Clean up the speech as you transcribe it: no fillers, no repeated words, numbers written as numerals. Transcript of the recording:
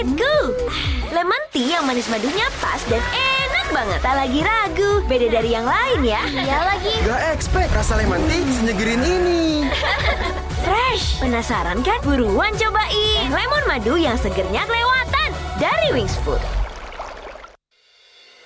favoritku. Lemon tea yang manis madunya pas dan enak banget. Tak lagi ragu, beda dari yang lain ya. Iya lagi. Gak expect rasa lemon tea senyegerin ini. Fresh. Penasaran kan? Buruan cobain. Lemon madu yang segernya kelewatan dari Wings Food.